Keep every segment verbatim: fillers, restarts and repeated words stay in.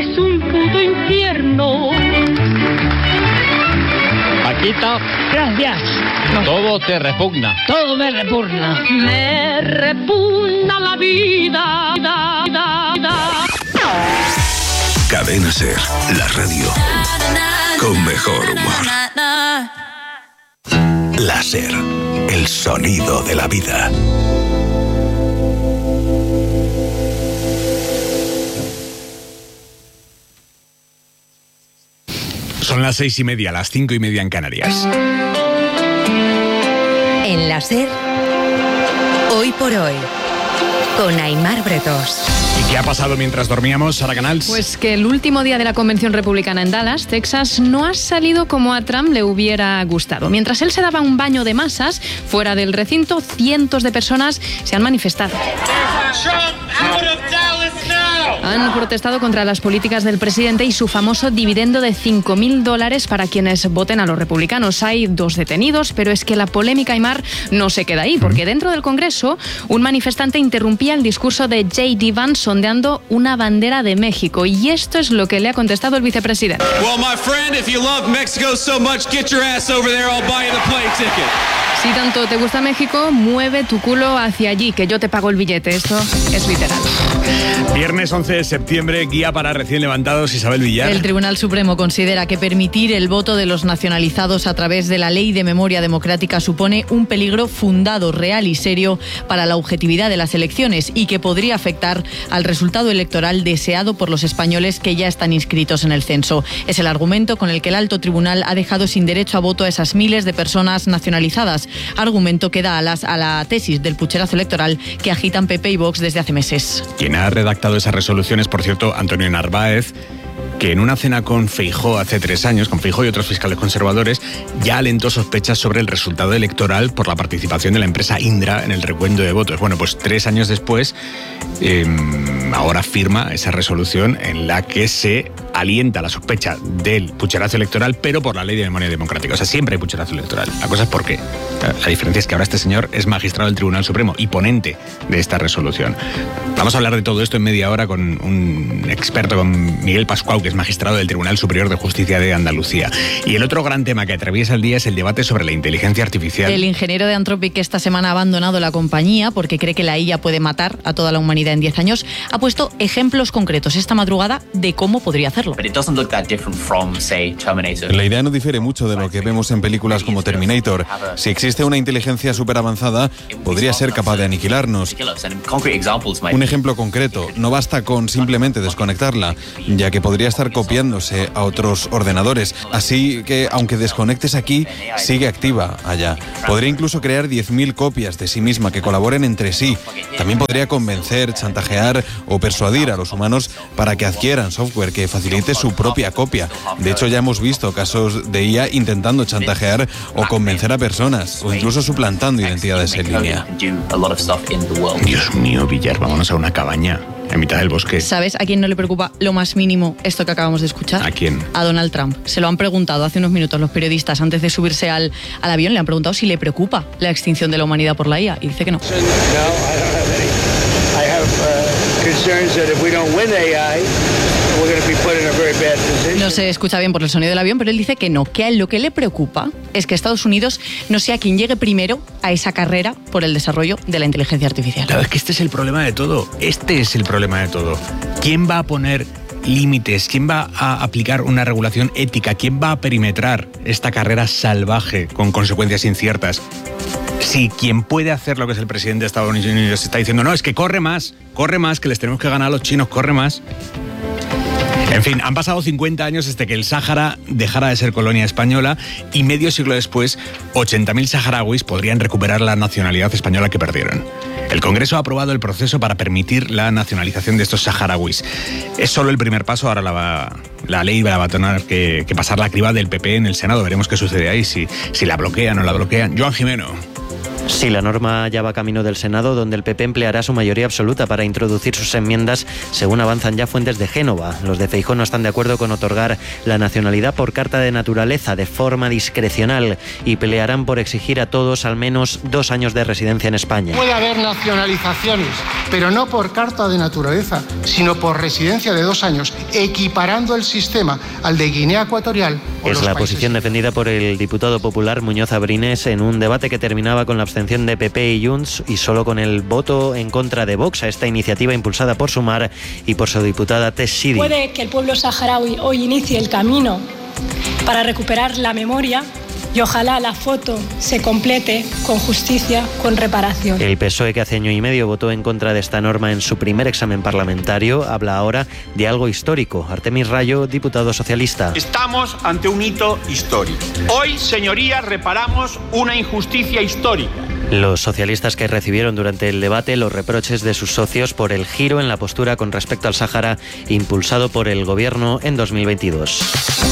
es un puto infierno. Paquita. Gracias. No. Todo te repugna. Todo me repugna. Me repugna la vida. Da, da, da. Cadena Ser, la radio con mejor humor. La Ser, el sonido de la vida. Son las seis y media, las cinco y media en Canarias. En la Ser, hoy por hoy, con Aimar Bretos. ¿Y qué ha pasado mientras dormíamos, Sara Canals? Pues que el último día de la convención republicana en Dallas, Texas, no ha salido como a Trump le hubiera gustado. Mientras él se daba un baño de masas, fuera del recinto, cientos de personas se han manifestado. Han protestado contra las políticas del presidente y su famoso dividendo de cinco mil dólares para quienes voten a los republicanos. Hay dos detenidos, pero es que la polémica, Aimar, no se queda ahí, porque dentro del Congreso un manifestante interrumpía el discurso de J D Vance sondeando una bandera de México. Y esto es lo que le ha contestado el vicepresidente. Well, my friend, if you love Mexico so much, get your ass over there, I'll buy you the plane ticket. Si tanto te gusta México, mueve tu culo hacia allí, que yo te pago el billete. Esto es literal. Viernes once de septiembre, guía para recién levantados, Isabel Villar. El Tribunal Supremo considera que permitir el voto de los nacionalizados a través de la Ley de Memoria Democrática supone un peligro fundado, real y serio para la objetividad de las elecciones y que podría afectar al resultado electoral deseado por los españoles que ya están inscritos en el censo. Es el argumento con el que el alto tribunal ha dejado sin derecho a voto a esas miles de personas nacionalizadas. Argumento que da alas a la tesis del pucherazo electoral que agitan P P y Vox desde hace meses. Quien ha redactado esas resoluciones, por cierto, Antonio Narváez, que en una cena con Feijóo hace tres años, con Feijóo y otros fiscales conservadores, ya alentó sospechas sobre el resultado electoral por la participación de la empresa Indra en el recuento de votos. Bueno, pues tres años después, eh, ahora firma esa resolución en la que se alienta la sospecha del pucherazo electoral, pero por la Ley de Memoria Democrática. O sea, siempre hay pucherazo electoral. La cosa es por qué. La diferencia es que ahora este señor es magistrado del Tribunal Supremo y ponente de esta resolución. Vamos a hablar de todo esto en media hora con un experto, con Miguel Pascual, que es magistrado del Tribunal Superior de Justicia de Andalucía. Y el otro gran tema que atraviesa el día es el debate sobre la inteligencia artificial. El ingeniero de Anthropic, que esta semana ha abandonado la compañía porque cree que la I A puede matar a toda la humanidad en diez años, ha puesto ejemplos concretos esta madrugada de cómo podría hacerlo. La idea no difiere mucho de lo que vemos en películas como Terminator. Si existe una inteligencia súper avanzada, podría ser capaz de aniquilarnos. Un ejemplo concreto, no basta con simplemente desconectarla, ya que podría estar copiándose a otros ordenadores. Así que, aunque desconectes aquí, sigue activa allá. Podría incluso crear diez mil copias de sí misma que colaboren entre sí. También podría convencer, chantajear o persuadir a los humanos para que adquieran software que facilite su propia copia. De hecho, ya hemos visto casos de I A intentando chantajear o convencer a personas, o incluso suplantando identidades en línea. Dios mío, Villar, vámonos a una cabaña en mitad del bosque. ¿Sabes a quién no le preocupa lo más mínimo esto que acabamos de escuchar? ¿A quién? A Donald Trump. Se lo han preguntado hace unos minutos los periodistas antes de subirse al, al avión. Le han preguntado si le preocupa la extinción de la humanidad por la I A y dice que no. No se escucha bien por el sonido del avión, pero él dice que no, que a él lo que le preocupa es que Estados Unidos no sea quien llegue primero a esa carrera por el desarrollo de la inteligencia artificial. Claro, es que este es el problema de todo. Este es el problema de todo. ¿Quién va a poner límites? ¿Quién va a aplicar una regulación ética? ¿Quién va a perimetrar esta carrera salvaje con consecuencias inciertas? Si quien puede hacer lo que es el presidente de Estados Unidos está diciendo, no, es que corre más, corre más, que les tenemos que ganar a los chinos, corre más. En fin, han pasado cincuenta años desde que el Sáhara dejara de ser colonia española y medio siglo después, ochenta mil saharauis podrían recuperar la nacionalidad española que perdieron. El Congreso ha aprobado el proceso para permitir la nacionalización de estos saharauis. Es solo el primer paso, ahora la, va, la ley va a tener que, que pasar la criba del P P en el Senado. Veremos qué sucede ahí, si, si la bloquean o la bloquean. Joan Jimeno. Sí, la norma ya va camino del Senado, donde el P P empleará su mayoría absoluta para introducir sus enmiendas, según avanzan ya fuentes de Génova. Los de Feijóo no están de acuerdo con otorgar la nacionalidad por carta de naturaleza, de forma discrecional, y pelearán por exigir a todos al menos dos años de residencia en España. Puede haber nacionalizaciones, pero no por carta de naturaleza, sino por residencia de dos años, equiparando el sistema al de Guinea Ecuatorial. Es la posición defendida por el diputado popular Muñoz Abrines en un debate que terminaba con la abstención de P P y Junts y solo con el voto en contra de Vox a esta iniciativa impulsada por Sumar y por su diputada Tess Sidi. Puede que el pueblo saharaui hoy inicie el camino para recuperar la memoria y ojalá la foto se complete con justicia, con reparación. El P S O E, que hace año y medio votó en contra de esta norma en su primer examen parlamentario, habla ahora de algo histórico. Artemis Rayo, diputado socialista. Estamos ante un hito histórico. Hoy, señorías, reparamos una injusticia histórica. Los socialistas que recibieron durante el debate los reproches de sus socios por el giro en la postura con respecto al Sáhara impulsado por el gobierno en dos mil veintidós.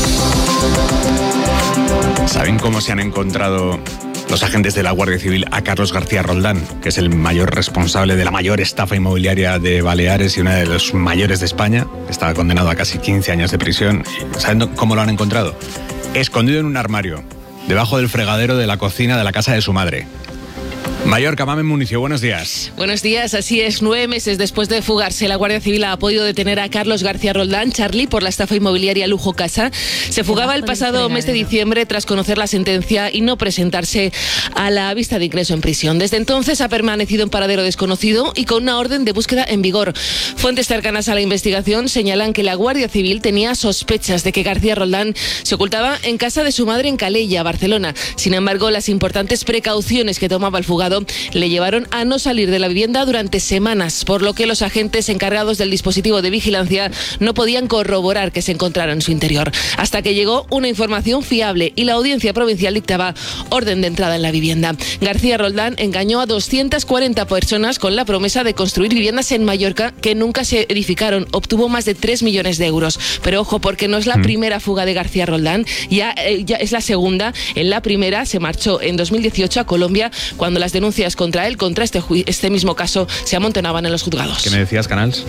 ¿Saben cómo se han encontrado los agentes de la Guardia Civil a Carlos García Roldán, que es el mayor responsable de la mayor estafa inmobiliaria de Baleares y uno de los mayores de España? Estaba condenado a casi quince años de prisión. ¿Saben cómo lo han encontrado? Escondido en un armario, debajo del fregadero de la cocina de la casa de su madre. Mallorca, Mamen Municio, buenos días. Buenos días, así es. Nueve meses después de fugarse, la Guardia Civil ha podido detener a Carlos García Roldán, Charlie, por la estafa inmobiliaria Lujo Casa. Se fugaba el pasado mes de diciembre tras conocer la sentencia y no presentarse a la vista de ingreso en prisión. Desde entonces ha permanecido en paradero desconocido y con una orden de búsqueda en vigor. Fuentes cercanas a la investigación señalan que la Guardia Civil tenía sospechas de que García Roldán se ocultaba en casa de su madre en Calella, Barcelona. Sin embargo, las importantes precauciones que tomaba el fugado le llevaron a no salir de la vivienda durante semanas, por lo que los agentes encargados del dispositivo de vigilancia no podían corroborar que se encontrara en su interior, hasta que llegó una información fiable y la Audiencia Provincial dictaba orden de entrada en la vivienda. García Roldán engañó a doscientas cuarenta personas con la promesa de construir viviendas en Mallorca que nunca se edificaron. Obtuvo más de tres millones de euros. Pero ojo, porque no es la primera fuga de García Roldán, ya, eh, ya es la segunda. En la primera se marchó en dos mil dieciocho a Colombia, cuando las denuncias contra él, contra este, este mismo caso, se amontonaban en los juzgados. ¿Qué me decías, Canals?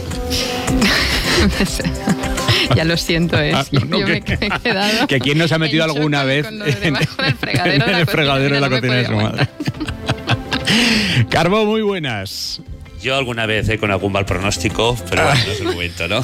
Ya lo siento, es. Ah, no, no, yo que, me, me he quedado. Que quién no se ha metido alguna vez en el fregadero de la, el fregadero de la no cocina de su madre. Carbó, muy buenas. Yo alguna vez eh, con algún mal pronóstico, pero bueno, no es el momento, ¿no?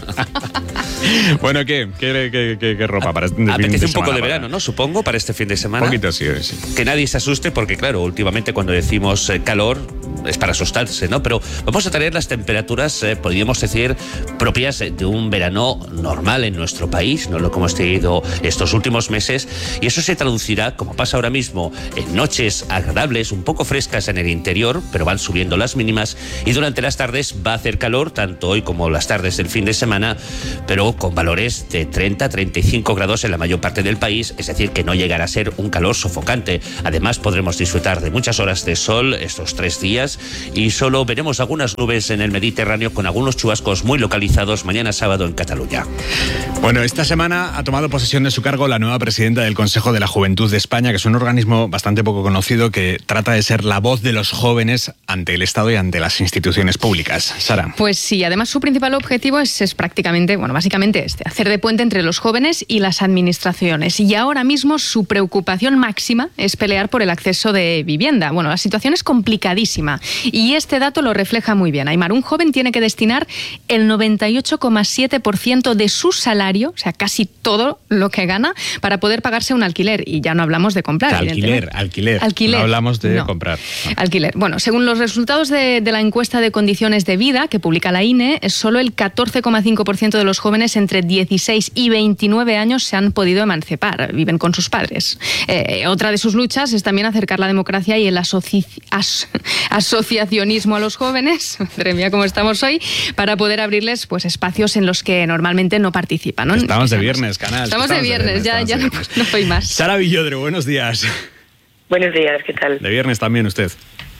Bueno, ¿qué? ¿Qué, qué, qué, qué ropa para este fin de semana? Apetece un poco de verano, ¿no? Supongo, para este fin de semana. Un poquito, sí, sí. Que nadie se asuste porque, claro, últimamente cuando decimos eh, calor es para asustarse, ¿no? Pero vamos a tener las temperaturas, eh, podríamos decir, propias de un verano normal en nuestro país, no lo que hemos tenido estos últimos meses, y eso se traducirá, como pasa ahora mismo, en noches agradables, un poco frescas en el interior, pero van subiendo las mínimas, y durante las tardes va a hacer calor, tanto hoy como las tardes del fin de semana, pero con valores de treinta a treinta y cinco grados en la mayor parte del país, es decir, que no llegará a ser un calor sofocante. Además, podremos disfrutar de muchas horas de sol estos tres días y solo veremos algunas nubes en el Mediterráneo con algunos chubascos muy localizados mañana sábado en Cataluña. Bueno, esta semana ha tomado posesión de su cargo la nueva presidenta del Consejo de la Juventud de España, que es un organismo bastante poco conocido que trata de ser la voz de los jóvenes ante el Estado y ante las instituciones públicas. Sara. Pues sí, además su principal objetivo es, es prácticamente, bueno, básicamente este, hacer de puente entre los jóvenes y las administraciones. Y ahora mismo su preocupación máxima es pelear por el acceso de vivienda. Bueno, la situación es complicadísima y este dato lo refleja muy bien. Aymar, un joven tiene que destinar el noventa y ocho coma siete por ciento de su salario, o sea, casi todo lo que gana, para poder pagarse un alquiler. Y ya no hablamos de comprar. Alquiler, alquiler. Alquiler. No hablamos de no. comprar. No. Alquiler. Bueno, según los resultados de, de la encuesta de condiciones de vida que publica la I N E, solo el catorce coma cinco por ciento de los jóvenes entre dieciséis y veintinueve años se han podido emancipar, viven con sus padres. Eh, otra de sus luchas es también acercar la democracia y el asoci as asociacionismo a los jóvenes, madre mía cómo estamos hoy, para poder abrirles pues espacios en los que normalmente no participan, ¿no? Estamos de viernes, Canal. Estamos, estamos de viernes, de viernes ya, ya no, no soy más. Sara Villodre, buenos días. Buenos días, ¿qué tal? De viernes también usted.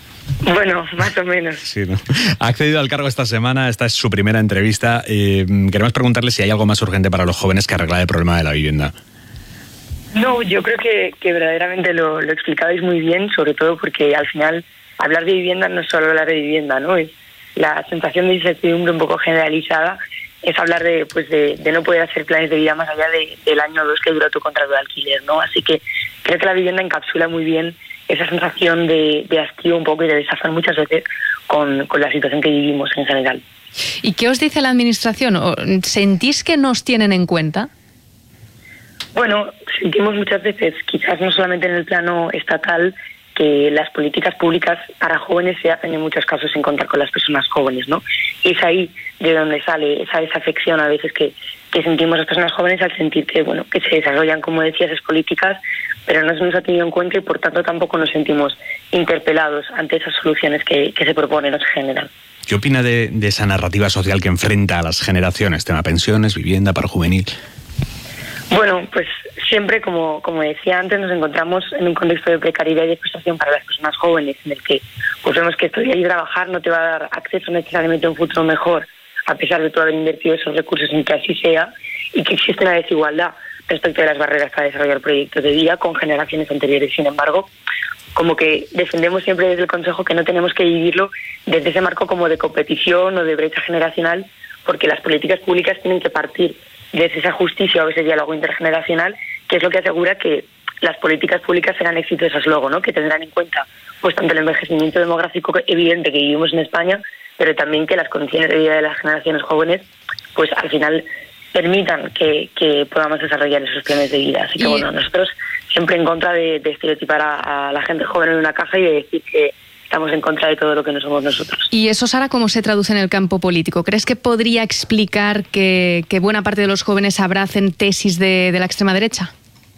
Bueno, más o menos. Sí, ¿no? Ha accedido al cargo esta semana, esta es su primera entrevista. Eh, queremos preguntarle si hay algo más urgente para los jóvenes que arreglar el problema de la vivienda. No, yo creo que, que verdaderamente lo, lo explicabais muy bien, sobre todo porque al final hablar de vivienda no es solo hablar de vivienda, ¿no? Es la sensación de incertidumbre un poco generalizada, es hablar de pues de, de no poder hacer planes de vida más allá de, del año o dos que dura tu contrato de alquiler, ¿no? Así que creo que la vivienda encapsula muy bien esa sensación de, de hastío un poco y de desazón muchas veces con, con la situación que vivimos en general. ¿Y qué os dice la Administración? ¿Sentís que nos tienen en cuenta? Bueno, sentimos muchas veces, quizás no solamente en el plano estatal, que las políticas públicas para jóvenes se hacen en muchos casos sin contar con las personas jóvenes, ¿no? Y es ahí de donde sale esa desafección a veces que, que sentimos las personas jóvenes al sentir que, bueno, que se desarrollan, como decías, esas políticas, pero no se nos ha tenido en cuenta y por tanto tampoco nos sentimos interpelados ante esas soluciones que, que se proponen o se generan. ¿Qué opina de, de esa narrativa social que enfrenta a las generaciones? Tema pensiones, vivienda, paro juvenil. Bueno, pues siempre, como, como decía antes, nos encontramos en un contexto de precariedad y de frustración para las personas jóvenes, en el que pues vemos que estudiar y trabajar no te va a dar acceso necesariamente a un futuro mejor, a pesar de tú haber invertido esos recursos en que así sea, y que existe una desigualdad respecto de las barreras para desarrollar proyectos de vida con generaciones anteriores. Sin embargo, como que defendemos siempre desde el Consejo que no tenemos que vivirlo desde ese marco como de competición o de brecha generacional, porque las políticas públicas tienen que partir desde esa justicia o ese diálogo intergeneracional, que es lo que asegura que las políticas públicas serán exitosas luego, ¿no? Que tendrán en cuenta pues tanto el envejecimiento demográfico evidente que vivimos en España, pero también que las condiciones de vida de las generaciones jóvenes pues al final permitan que, que podamos desarrollar esos planes de vida. Así que y... bueno, nosotros siempre en contra de, de estereotipar a, a la gente joven en una caja y de decir que estamos en contra de todo lo que no somos nosotros. ¿Y eso, Sara, cómo se traduce en el campo político? ¿Crees que podría explicar que, que buena parte de los jóvenes abracen tesis de, de la extrema derecha?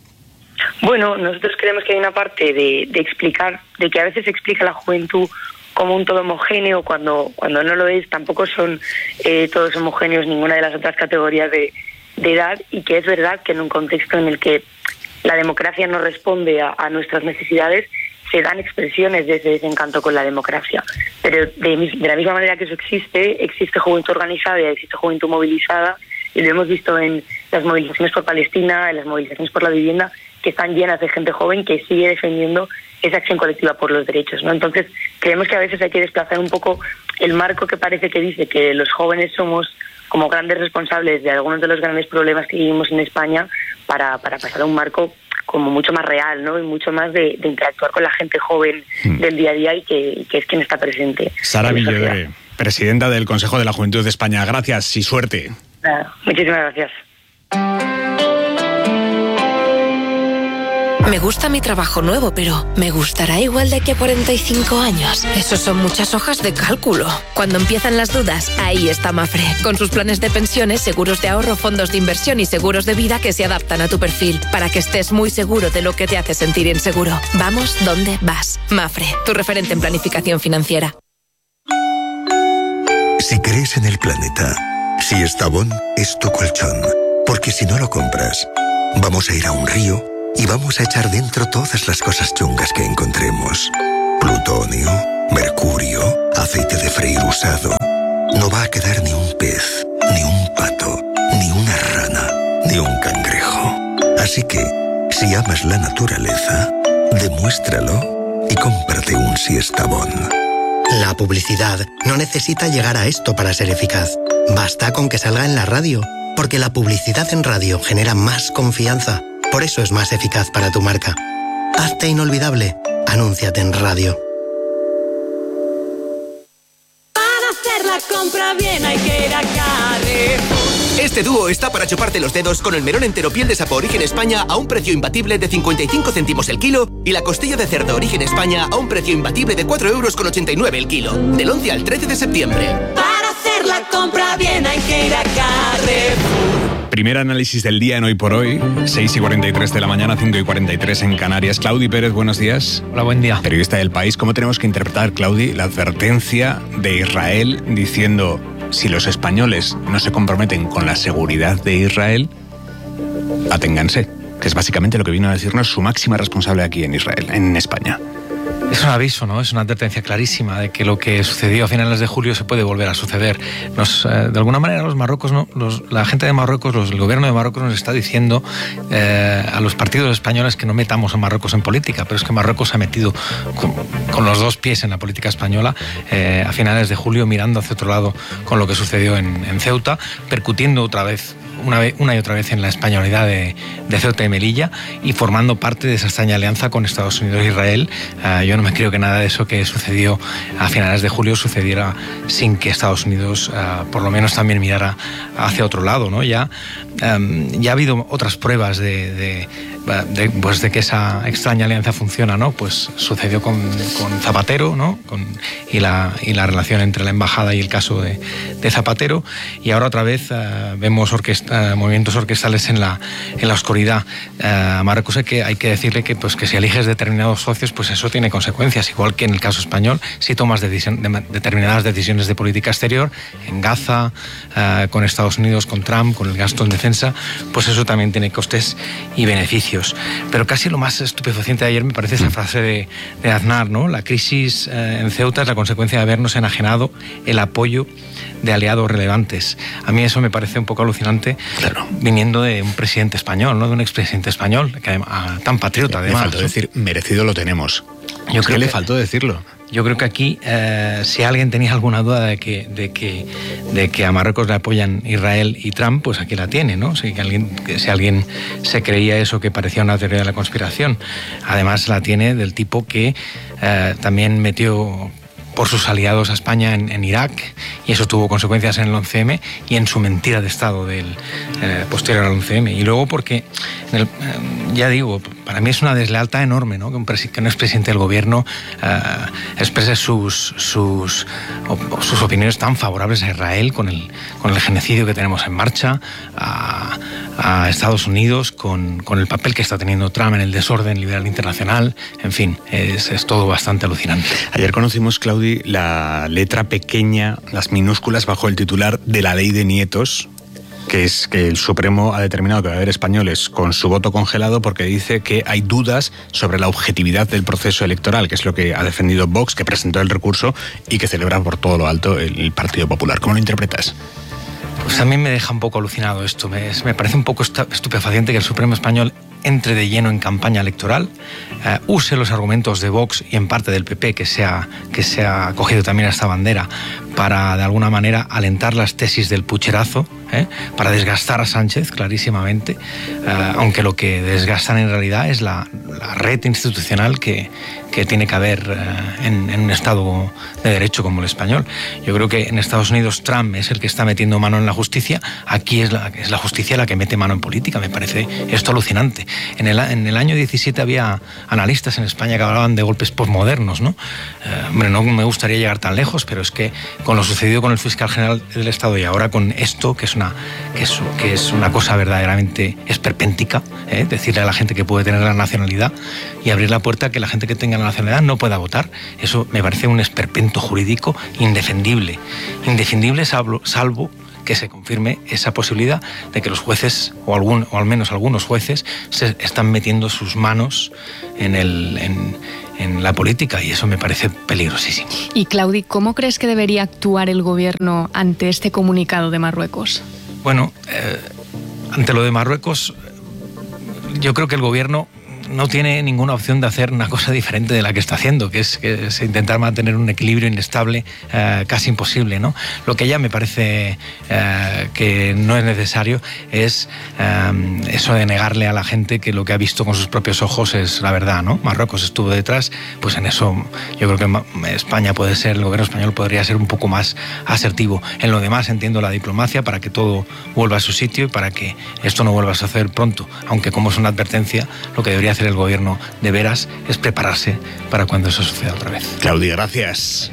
Bueno, nosotros creemos que hay una parte de, de explicar, de que a veces se explica la juventud como un todo homogéneo, cuando, cuando no lo es. Tampoco son eh, todos homogéneos ninguna de las otras categorías de, de edad, y que es verdad que en un contexto en el que la democracia no responde a, a nuestras necesidades, se dan expresiones de ese desencanto con la democracia. Pero de, de la misma manera que eso existe, existe juventud organizada y existe juventud movilizada, y lo hemos visto en las movilizaciones por Palestina, en las movilizaciones por la vivienda, que están llenas de gente joven que sigue defendiendo esa acción colectiva por los derechos, ¿no? Entonces, creemos que a veces hay que desplazar un poco el marco que parece que dice que los jóvenes somos como grandes responsables de algunos de los grandes problemas que vivimos en España, para, para pasar a un marco como mucho más real, ¿no? Y mucho más de, de interactuar con la gente joven hmm. del día a día y que, y que es quien está presente. Sara Villodre, presidenta del Consejo de la Juventud de España. Gracias y suerte. Nada, muchísimas gracias. Me gusta mi trabajo nuevo, pero ¿me gustará igual de aquí a cuarenta y cinco años? Eso son muchas hojas de cálculo. Cuando empiezan las dudas, ahí está Mafre, con sus planes de pensiones, seguros de ahorro, fondos de inversión y seguros de vida que se adaptan a tu perfil, para que estés muy seguro de lo que te hace sentir inseguro. Vamos donde vas. Mafre, tu referente en planificación financiera. Si crees en el planeta, Siestabón es tu colchón. Porque si no lo compras, vamos a ir a un río y vamos a echar dentro todas las cosas chungas que encontremos. Plutonio, mercurio, aceite de freír usado. No va a quedar ni un pez, ni un pato, ni una rana, ni un cangrejo. Así que, si amas la naturaleza, demuéstralo y cómprate un Siestabón. La publicidad no necesita llegar a esto para ser eficaz. Basta con que salga en la radio, porque la publicidad en radio genera más confianza. Por eso es más eficaz para tu marca. Hazte inolvidable. Anúnciate en radio. Para hacer la compra bien hay que ir a Carrefour. Este dúo está para chuparte los dedos con el melón entero piel de sapo Origen España a un precio imbatible de cincuenta y cinco céntimos el kilo y la costilla de cerdo Origen España a un precio imbatible de cuatro euros con ochenta y nueve el kilo. Del once al trece de septiembre. Para hacer la compra bien hay que ir a Carrefour. Primer análisis del día en Hoy por Hoy, seis y cuarenta y tres de la mañana, cinco y cuarenta y tres en Canarias. Claudi Pérez, buenos días. Hola, buen día. Periodista del País. ¿Cómo tenemos que interpretar, Claudi, la advertencia de Israel diciendo: si los españoles no se comprometen con la seguridad de Israel, aténganse? Que es básicamente lo que vino a decirnos su máxima responsable aquí en Israel, en España. Es un aviso, ¿no? Es una advertencia clarísima de que lo que sucedió a finales de julio se puede volver a suceder. Nos, eh, de alguna manera los Marruecos, ¿no? los, la gente de Marruecos, los, el gobierno de Marruecos nos está diciendo eh, a los partidos españoles que no metamos a Marruecos en política, pero es que Marruecos se ha metido con, con los dos pies en la política española eh, a finales de julio, mirando hacia otro lado con lo que sucedió en, en Ceuta, percutiendo otra vez Una, vez, una y otra vez en la españolidad de, de Ceuta y Melilla y formando parte de esa extraña alianza con Estados Unidos e Israel. Uh, yo no me creo que nada de eso que sucedió a finales de julio sucediera sin que Estados Unidos uh, por lo menos también mirara hacia otro lado, ¿no? Ya, um, ya ha habido otras pruebas de, de, de, pues de que esa extraña alianza funciona, ¿no? Pues sucedió con, con Zapatero, ¿no? Con, y, la, y la relación entre la embajada y el caso de, de Zapatero, y ahora otra vez uh, vemos orquesta Uh, movimientos orquestales en la, en la oscuridad. Uh, a Marruecos hay que, hay que decirle que, pues, que si eliges determinados socios, pues eso tiene consecuencias, igual que en el caso español, si tomas decisión, de, determinadas decisiones de política exterior, en Gaza, uh, con Estados Unidos, con Trump, con el gasto en defensa, pues eso también tiene costes y beneficios. Pero casi lo más estupefaciente de ayer me parece esa frase de, de Aznar, ¿no? La crisis uh, en Ceuta es la consecuencia de habernos enajenado el apoyo de aliados relevantes. A mí eso me parece un poco alucinante, claro, viniendo de un presidente español, ¿no? De un expresidente español, que, a, tan patriota además. Le faltó ¿no? decir, merecido lo tenemos. Yo es creo que le que, faltó decirlo. Yo creo que aquí, eh, si alguien tenía alguna duda de que, de, que, de que a Marruecos le apoyan Israel y Trump, pues aquí la tiene, ¿no? Si alguien, si alguien se creía eso que parecía una teoría de la conspiración, además la tiene del tipo que eh, también metió por sus aliados a España en, en Irak, y eso tuvo consecuencias en el once eme y en su mentira de Estado del eh, posterior al once eme. Y luego porque, en el, eh, ya digo, para mí es una deslealtad enorme, ¿no? Que un, que un expresidente del gobierno eh, exprese sus, sus, o, sus opiniones tan favorables a Israel con el, con el genocidio que tenemos en marcha, a, a Estados Unidos con, con el papel que está teniendo Trump en el desorden liberal internacional. En fin, es, es todo bastante alucinante. Ayer conocimos, Claudia, la letra pequeña, las minúsculas bajo el titular de la ley de nietos, que es que el Supremo ha determinado que va a haber españoles con su voto congelado porque dice que hay dudas sobre la objetividad del proceso electoral, que es lo que ha defendido Vox, que presentó el recurso y que celebra por todo lo alto el Partido Popular. ¿Cómo lo interpretas? Pues a mí me deja un poco alucinado esto. Me, me parece un poco estupefaciente que el Supremo español entre de lleno en campaña electoral, eh, use los argumentos de Vox y en parte del P P, que se ha, que se ha acogido también a esta bandera, para de alguna manera alentar las tesis del pucherazo, ¿eh? para desgastar a Sánchez clarísimamente, eh, aunque lo que desgastan en realidad es la, la red institucional que, que tiene que haber eh, en, en un Estado de derecho como el español. Yo creo que en Estados Unidos Trump es el que está metiendo mano en la justicia, aquí es la, es la justicia la que mete mano en política. Me parece esto alucinante. En el, en el año diecisiete había analistas en España que hablaban de golpes posmodernos, ¿no? Eh, hombre, no me gustaría llegar tan lejos, pero es que con lo sucedido con el fiscal general del Estado y ahora con esto, que es una, que es, que es una cosa verdaderamente esperpéntica, ¿eh? decirle a la gente que puede tener la nacionalidad y abrir la puerta a que la gente que tenga la nacionalidad no pueda votar, eso me parece un esperpento jurídico indefendible. Indefendible salvo, salvo que se confirme esa posibilidad de que los jueces, o, algún, o al menos algunos jueces, se están metiendo sus manos en, el, en, en la política, y eso me parece peligrosísimo. Y Claudi, ¿cómo crees que debería actuar el gobierno ante este comunicado de Marruecos? Bueno, eh, ante lo de Marruecos, yo creo que el gobierno no tiene ninguna opción de hacer una cosa diferente de la que está haciendo, que es, que es intentar mantener un equilibrio inestable eh, casi imposible, ¿no? Lo que ya me parece eh, que no es necesario es eh, eso de negarle a la gente que lo que ha visto con sus propios ojos es la verdad, ¿no? Marruecos estuvo detrás, pues en eso yo creo que España puede ser, el gobierno español podría ser un poco más asertivo. En lo demás entiendo la diplomacia para que todo vuelva a su sitio y para que esto no vuelva a suceder pronto, aunque como es una advertencia, lo que debería hacer el gobierno de veras es prepararse para cuando eso suceda otra vez. Claudia, gracias.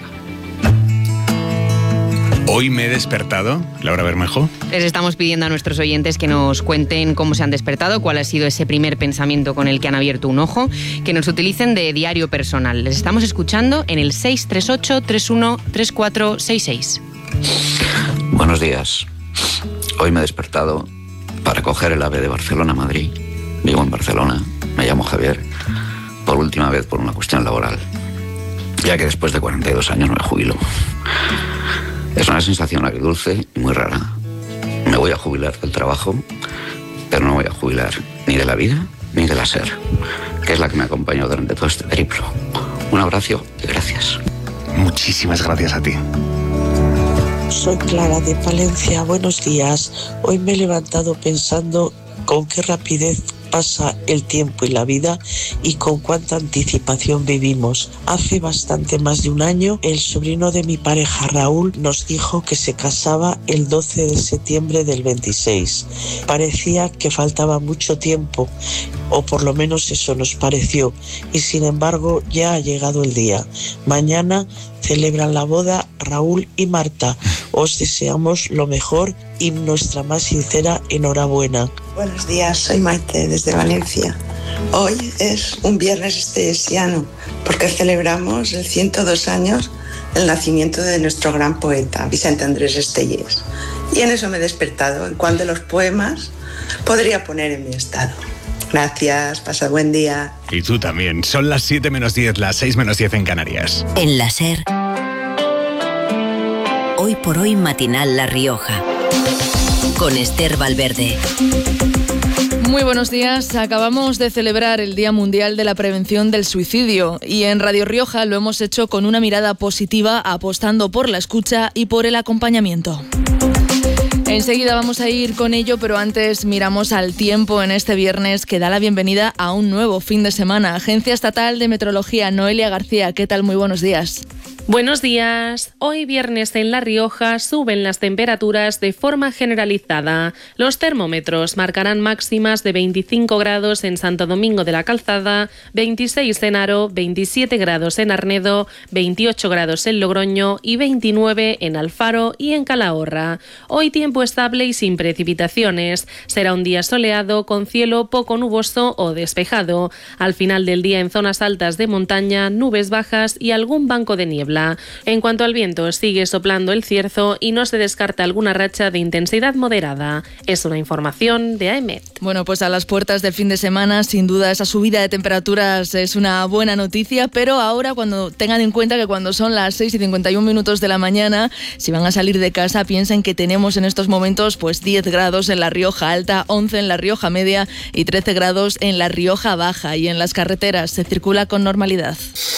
Hoy me he despertado, Laura Bermejo. Les estamos pidiendo a nuestros oyentes que nos cuenten cómo se han despertado, cuál ha sido ese primer pensamiento con el que han abierto un ojo, que nos utilicen de diario personal. Les estamos escuchando en el seis tres ocho, tres uno, tres cuatro seis seis. Buenos días. Hoy me he despertado para coger el AVE de Barcelona a Madrid. Vivo en Barcelona. Me llamo Javier, por última vez por una cuestión laboral. ya que después de cuarenta y dos años me jubilo. Es una sensación agridulce y muy rara. Me voy a jubilar del trabajo, pero no voy a jubilar ni de la vida ni de la SER, que es la que me acompañó durante todo este periplo. Un abrazo y gracias. Muchísimas gracias a ti. Soy Clara de Palencia, buenos días. Hoy me he levantado pensando con qué rapidez pasa el tiempo y la vida y con cuánta anticipación vivimos. Hace bastante más de un año, el sobrino de mi pareja Raúl nos dijo que se casaba el doce de septiembre del veintiséis. Parecía que faltaba mucho tiempo, o por lo menos eso nos pareció, y sin embargo ya ha llegado el día. Mañana celebran la boda Raúl y Marta. Os deseamos lo mejor y nuestra más sincera enhorabuena. Buenos días, soy Maite desde Valencia. Hoy es un viernes estellesiano porque celebramos el ciento dos años del nacimiento de nuestro gran poeta, Vicente Andrés Estellés. Y en eso me he despertado, en cuál de los poemas podría poner en mi estado. Gracias, pasa buen día. Y tú también. Son las siete menos diez, las seis menos diez en Canarias. En la SER, Hoy por Hoy Matinal La Rioja, con Esther Valverde. Muy buenos días. Acabamos de celebrar el Día Mundial de la Prevención del Suicidio y en Radio Rioja lo hemos hecho con una mirada positiva, apostando por la escucha y por el acompañamiento. Enseguida vamos a ir con ello, pero antes miramos al tiempo en este viernes que da la bienvenida a un nuevo fin de semana. Agencia Estatal de Meteorología, Noelia García, ¿qué tal? Muy buenos días. Buenos días. Hoy viernes en La Rioja suben las temperaturas de forma generalizada. Los termómetros marcarán máximas de veinticinco grados en Santo Domingo de la Calzada, veintiséis en Haro, veintisiete grados en Arnedo, veintiocho grados en Logroño y veintinueve en Alfaro y en Calahorra. Hoy tiempo estable y sin precipitaciones. Será un día soleado con cielo poco nuboso o despejado. Al final del día en zonas altas de montaña, nubes bajas y algún banco de niebla. En cuanto al viento, sigue soplando el cierzo y no se descarta alguna racha de intensidad moderada. Es una información de A E M E T. Bueno, pues a las puertas del fin de semana, sin duda esa subida de temperaturas es una buena noticia, pero ahora cuando tengan en cuenta que cuando son las seis y cincuenta y un minutos de la mañana, si van a salir de casa, piensen que tenemos en estos momentos pues diez grados en La Rioja Alta, once en La Rioja Media y trece grados en La Rioja Baja, y en las carreteras se circula con normalidad.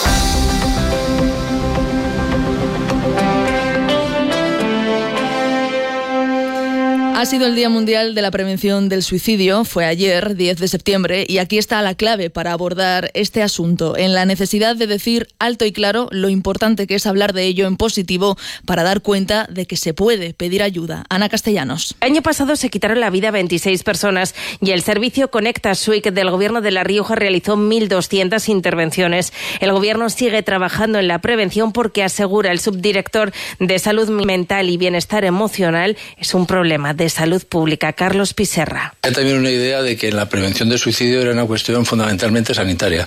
Ha sido el Día Mundial de la Prevención del Suicidio, fue ayer, diez de septiembre, y aquí está la clave para abordar este asunto, en la necesidad de decir alto y claro lo importante que es hablar de ello en positivo para dar cuenta de que se puede pedir ayuda. Ana Castellanos. El año pasado se quitaron la vida veintiséis personas y el servicio Conecta Suic del Gobierno de La Rioja realizó mil doscientas intervenciones. El Gobierno sigue trabajando en la prevención porque, asegura el subdirector de Salud Mental y Bienestar Emocional, es un problema de Salud Pública, Carlos Piserra. Hay también una idea de que la prevención del suicidio era una cuestión fundamentalmente sanitaria.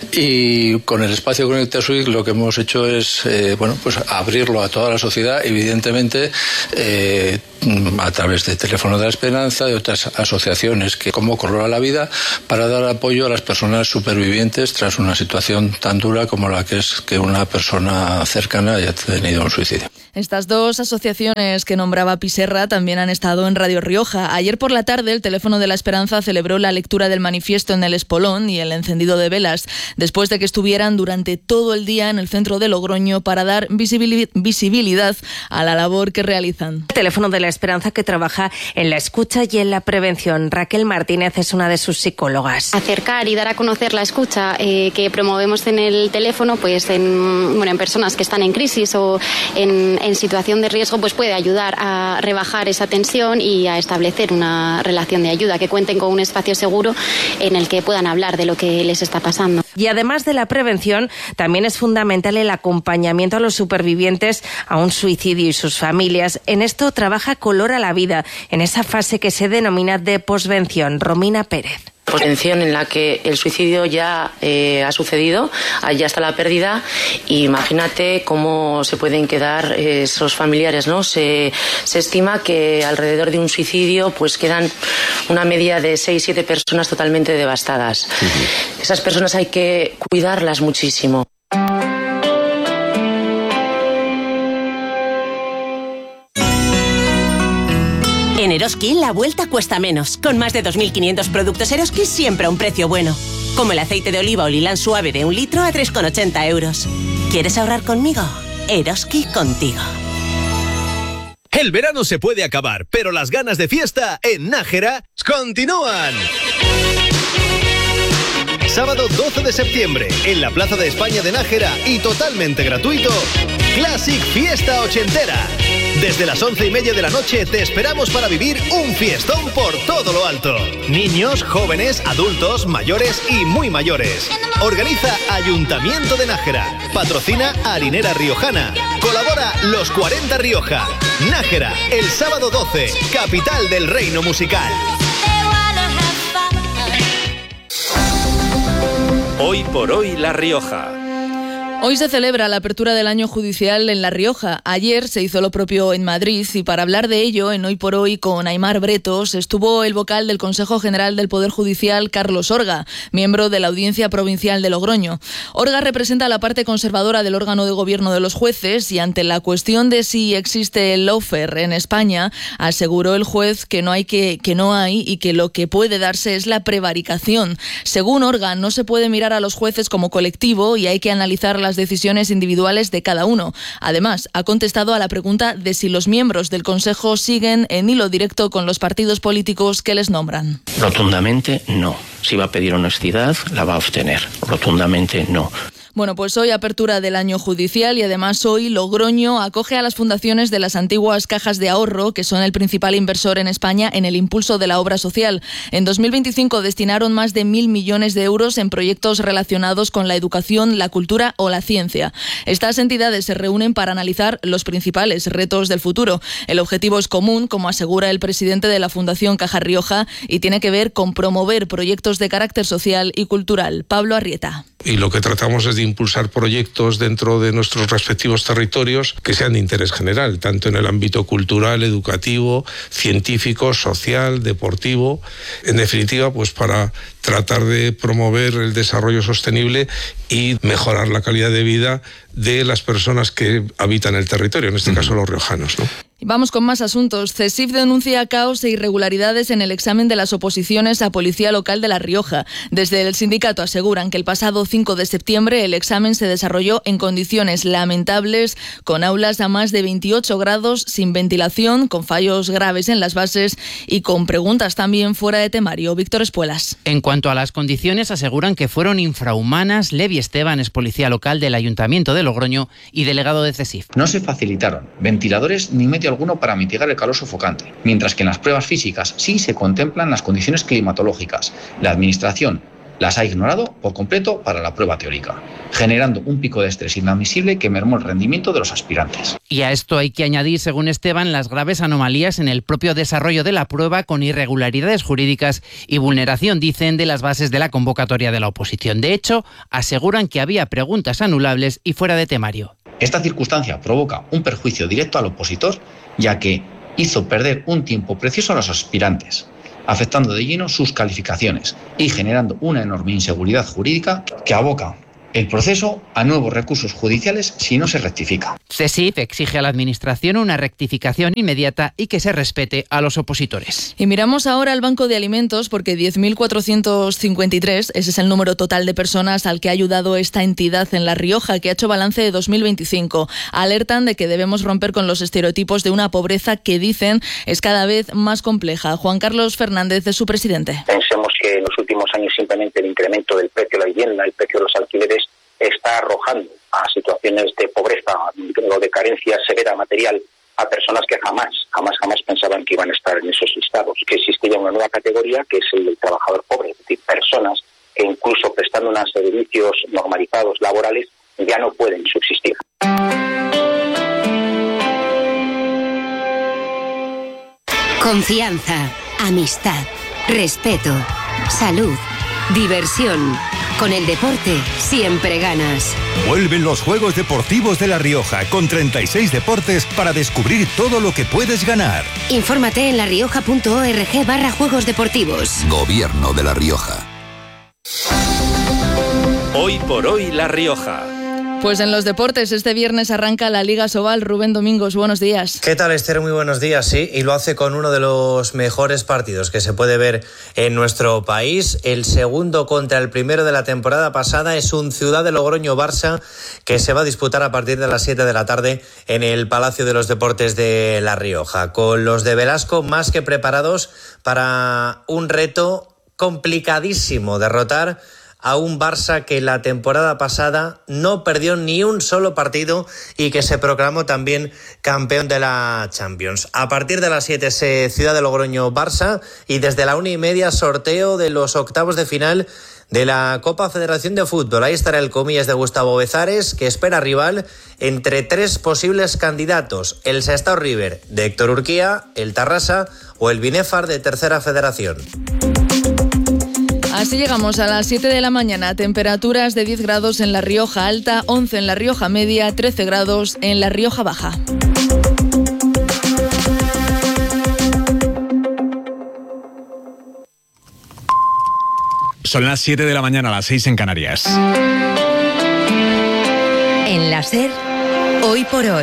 Y con el espacio Conecta Suic lo que hemos hecho es eh, bueno, pues abrirlo a toda la sociedad, evidentemente eh, a través de Teléfono de la Esperanza y otras asociaciones que como Color a la Vida, para dar apoyo a las personas supervivientes tras una situación tan dura como la que es que una persona cercana haya tenido un suicidio. Estas dos asociaciones que nombraba Piserra también han estado en Radio Rioja. Ayer por la tarde el Teléfono de la Esperanza celebró la lectura del manifiesto en el Espolón y el encendido de velas, después de que estuvieran durante todo el día en el centro de Logroño para dar visibilidad a la labor que realizan. El Teléfono de la Esperanza, que trabaja en la escucha y en la prevención. Raquel Martínez es una de sus psicólogas. Acercar y dar a conocer la escucha eh, que promovemos en el teléfono, pues en, bueno, en personas que están en crisis o en, en situación de riesgo, pues puede ayudar a rebajar esa tensión y a establecer una relación de ayuda, que cuenten con un espacio seguro en el que puedan hablar de lo que les está pasando. Y además de la prevención, también es fundamental el acompañamiento a los supervivientes a un suicidio y sus familias. En esto trabaja Color a la Vida, en esa fase que se denomina de posvención. Romina Pérez. Posvención en la que el suicidio ya eh, ha sucedido, ya está la pérdida, y imagínate cómo se pueden quedar eh, esos familiares, ¿no? Se, se estima que alrededor de un suicidio pues quedan una media de seis siete personas totalmente devastadas. Uh-huh. Esas personas hay que cuidarlas muchísimo. En Eroski, la vuelta cuesta menos. Con más de dos mil quinientos productos Eroski siempre a un precio bueno. Como el aceite de oliva o lilán suave de un litro a tres con ochenta euros. ¿Quieres ahorrar conmigo? Eroski contigo. El verano se puede acabar, pero las ganas de fiesta en Nájera continúan. Sábado doce de septiembre, en la Plaza de España de Nájera y totalmente gratuito, Classic Fiesta Ochentera. Desde las once y media de la noche te esperamos para vivir un fiestón por todo lo alto. Niños, jóvenes, adultos, mayores y muy mayores. Organiza Ayuntamiento de Nájera. Patrocina Harinera Riojana. Colabora Los cuarenta Rioja. Nájera, el sábado doce, capital del reino musical. Hoy por hoy La Rioja. Hoy se celebra la apertura del año judicial en La Rioja. Ayer se hizo lo propio en Madrid y para hablar de ello, en Hoy por Hoy, con Aimar Bretos, estuvo el vocal del Consejo General del Poder Judicial, Carlos Orga, miembro de la Audiencia Provincial de Logroño. Orga representa a la parte conservadora del órgano de gobierno de los jueces y ante la cuestión de si existe el lawfare en España, aseguró el juez que no hay que, que no hay y que lo que puede darse es la prevaricación. Según Orga, no se puede mirar a los jueces como colectivo y hay que analizar la las decisiones individuales de cada uno. Además, ha contestado a la pregunta de si los miembros del Consejo siguen en hilo directo con los partidos políticos que les nombran. Rotundamente no. Si va a pedir honestidad, la va a obtener. Rotundamente no. Bueno, pues hoy apertura del año judicial y además hoy Logroño acoge a las fundaciones de las antiguas cajas de ahorro, que son el principal inversor en España en el impulso de la obra social. En dos mil veinticinco destinaron más de mil millones de euros en proyectos relacionados con la educación, la cultura o la ciencia. Estas entidades se reúnen para analizar los principales retos del futuro. El objetivo es común, como asegura el presidente de la Fundación Caja Rioja, y tiene que ver con promover proyectos de carácter social y cultural. Pablo Arrieta. Y lo que tratamos es de impulsar proyectos dentro de nuestros respectivos territorios que sean de interés general, tanto en el ámbito cultural, educativo, científico, social, deportivo, en definitiva, pues para tratar de promover el desarrollo sostenible y mejorar la calidad de vida de las personas que habitan el territorio, en este caso los riojanos, ¿no? Vamos con más asuntos. CESIF denuncia caos e irregularidades en el examen de las oposiciones a Policía Local de La Rioja. Desde el sindicato aseguran que el pasado cinco de septiembre el examen se desarrolló en condiciones lamentables, con aulas a más de veintiocho grados, sin ventilación, con fallos graves en las bases y con preguntas también fuera de temario. Víctor Espuelas. En cuanto a las condiciones, aseguran que fueron infrahumanas. Levi Esteban es policía local del Ayuntamiento de Logroño y delegado de CESIF. No se facilitaron ventiladores ni medio alguno para mitigar el calor sofocante, mientras que en las pruebas físicas sí se contemplan las condiciones climatológicas. La Administración las ha ignorado por completo para la prueba teórica, generando un pico de estrés inadmisible que mermó el rendimiento de los aspirantes. Y a esto hay que añadir, según Esteban, las graves anomalías en el propio desarrollo de la prueba, con irregularidades jurídicas y vulneración, dicen, de las bases de la convocatoria de la oposición. De hecho, aseguran que había preguntas anulables y fuera de temario. Esta circunstancia provoca un perjuicio directo al opositor, ya que hizo perder un tiempo precioso a los aspirantes, afectando de lleno sus calificaciones y generando una enorme inseguridad jurídica que aboca el proceso a nuevos recursos judiciales si no se rectifica. CESIF exige a la Administración una rectificación inmediata y que se respete a los opositores. Y miramos ahora al Banco de Alimentos porque diez mil cuatrocientos cincuenta y tres, ese es el número total de personas al que ha ayudado esta entidad en La Rioja, que ha hecho balance de dos mil veinticinco. Alertan de que debemos romper con los estereotipos de una pobreza que, dicen, es cada vez más compleja. Juan Carlos Fernández es su presidente. Pensemos que en los últimos años simplemente el incremento del precio de la vivienda, el precio de los alquileres, está arrojando a situaciones de pobreza o de carencia severa material a personas que jamás, jamás, jamás pensaban que iban a estar en esos listados. Que existe ya una nueva categoría que es el del trabajador pobre, es decir, personas que incluso prestando unos servicios normalizados laborales ya no pueden subsistir. Confianza, amistad, respeto, salud, diversión. Con el deporte siempre ganas. Vuelven los Juegos Deportivos de La Rioja con treinta y seis deportes para descubrir todo lo que puedes ganar. Infórmate en larioja.org barra Juegos Deportivos. Gobierno de La Rioja. Hoy por hoy La Rioja. Pues en los deportes, este viernes arranca la Liga Sobal. Rubén Domingos, buenos días. ¿Qué tal, Esther? Muy buenos días, sí, y lo hace con uno de los mejores partidos que se puede ver en nuestro país. El segundo contra el primero de la temporada pasada es un Ciudad de Logroño-Barça que se va a disputar a partir de las siete de la tarde en el Palacio de los Deportes de La Rioja, con los de Velasco más que preparados para un reto complicadísimo: derrotar a un Barça que la temporada pasada no perdió ni un solo partido y que se proclamó también campeón de la Champions. A partir de las siete se Ciudad de Logroño-Barça, y desde la una y media sorteo de los octavos de final de la Copa Federación de Fútbol. Ahí estará el Comillas de Gustavo Bezares, que espera rival entre tres posibles candidatos: el Sestao River de Héctor Urquía, el Tarrasa o el Binefar de Tercera Federación. Así llegamos a las siete de la mañana. Temperaturas de diez grados en La Rioja Alta, once en La Rioja Media, trece grados en La Rioja Baja. Son las siete de la mañana, las seis en Canarias. En la SER, hoy por hoy,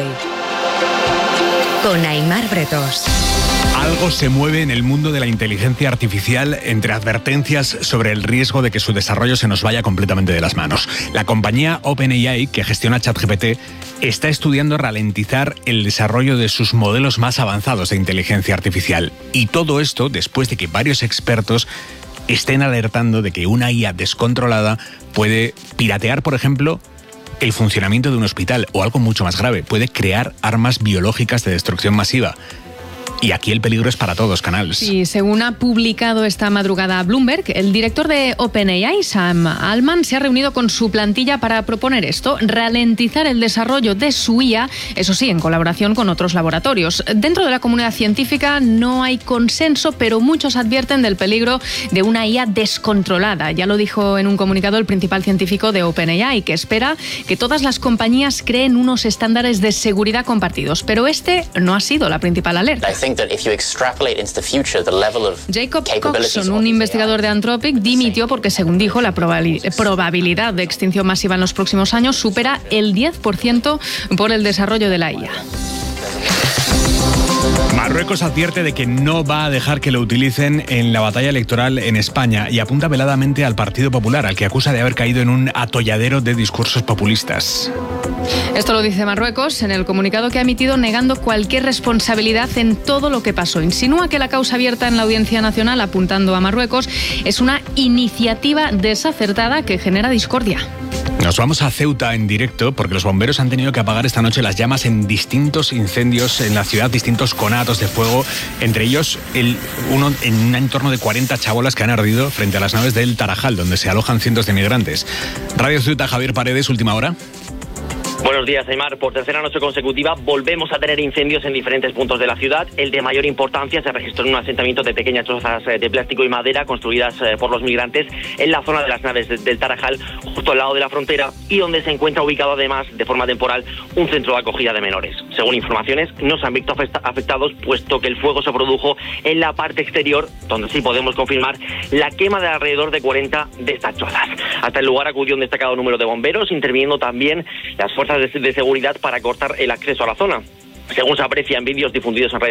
con Aimar Bretos. Algo se mueve en el mundo de la inteligencia artificial, entre advertencias sobre el riesgo de que su desarrollo se nos vaya completamente de las manos. La compañía OpenAI, que gestiona ChatGPT, está estudiando ralentizar el desarrollo de sus modelos más avanzados de inteligencia artificial. Y todo esto después de que varios expertos estén alertando de que una I A descontrolada puede piratear, por ejemplo, el funcionamiento de un hospital, o algo mucho más grave, puede crear armas biológicas de destrucción masiva. Y aquí el peligro es para todos, Canals. Sí, según ha publicado esta madrugada Bloomberg, el director de OpenAI, Sam Altman, se ha reunido con su plantilla para proponer esto: ralentizar el desarrollo de su I A, eso sí, en colaboración con otros laboratorios. Dentro de la comunidad científica no hay consenso, pero muchos advierten del peligro de una I A descontrolada. Ya lo dijo en un comunicado el principal científico de OpenAI, que espera que todas las compañías creen unos estándares de seguridad compartidos. Pero este no ha sido la principal alerta. Jacob Coxon, un investigador de Anthropic, dimitió porque, según dijo, la probabilidad de extinción masiva en los próximos años supera el diez por ciento por el desarrollo de la I A. Marruecos advierte de que no va a dejar que lo utilicen en la batalla electoral en España y apunta veladamente al Partido Popular, al que acusa de haber caído en un atolladero de discursos populistas. Esto lo dice Marruecos en el comunicado que ha emitido, negando cualquier responsabilidad en todo lo que pasó. Insinúa que la causa abierta en la Audiencia Nacional, apuntando a Marruecos, es una iniciativa desacertada que genera discordia. Nos vamos a Ceuta en directo porque los bomberos han tenido que apagar esta noche las llamas en distintos incendios en la ciudad, distintos conatos de fuego, entre ellos el, uno en un entorno de cuarenta chabolas que han ardido frente a las naves del Tarajal, donde se alojan cientos de migrantes. Radio Ceuta, Javier Paredes, última hora. Buenos días, Aimar. Por tercera noche consecutiva volvemos a tener incendios en diferentes puntos de la ciudad. El de mayor importancia se registró en un asentamiento de pequeñas trozas de plástico y madera construidas por los migrantes en la zona de las naves del Tarajal, justo al lado de la frontera, y donde se encuentra ubicado además, de forma temporal, un centro de acogida de menores. Según informaciones, no se han visto afectados, puesto que el fuego se produjo en la parte exterior, donde sí podemos confirmar la quema de alrededor de cuarenta de estas chozas. Hasta el lugar acudió un destacado número de bomberos, interviniendo también las fuerzas de seguridad para cortar el acceso a la zona. Según se aprecia en vídeos difundidos en redes